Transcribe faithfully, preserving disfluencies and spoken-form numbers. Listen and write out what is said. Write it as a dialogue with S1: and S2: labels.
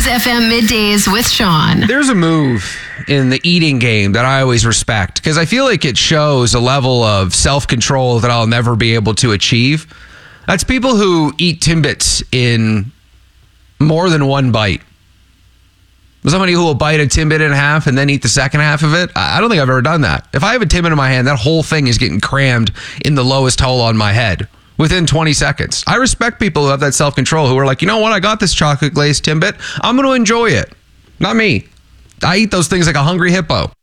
S1: F M Middays with Sean.
S2: There's a move in the eating game that I always respect because I feel like it shows a level of self-control that I'll never be able to achieve. That's people who eat Timbits in more than one bite. Somebody who will bite a Timbit in half and then eat the second half of it. I don't think I've ever done that. If I have a Timbit in my hand, that whole thing is getting crammed in the lowest hole on my head within twenty seconds. I respect people who have that self-control, who are like, you know what? I got this chocolate glazed Timbit. I'm going to enjoy it. Not me. I eat those things like a hungry hippo.